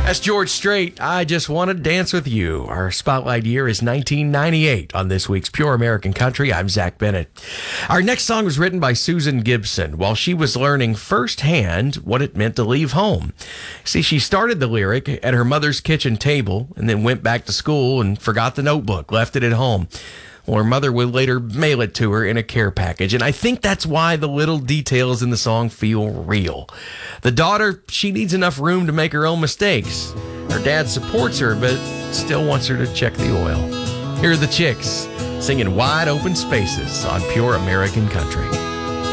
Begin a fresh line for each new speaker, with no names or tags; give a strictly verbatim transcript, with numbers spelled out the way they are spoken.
That's George Strait. I Just Want to Dance With You. Our spotlight year is nineteen ninety-eight on this week's Pure American Country. I'm Zach Bennett. Our next song was written by Susan Gibson while she was learning firsthand what it meant to leave home. See, she started the lyric at her mother's kitchen table and then went back to school and forgot the notebook, left it at home. Well, her mother would later mail it to her in a care package. And I think that's why the little details in the song feel real. The daughter, she needs enough room to make her own mistakes. Her dad supports her, but still wants her to check the oil. Here are the Chicks singing Wide Open Spaces on Pure American Country.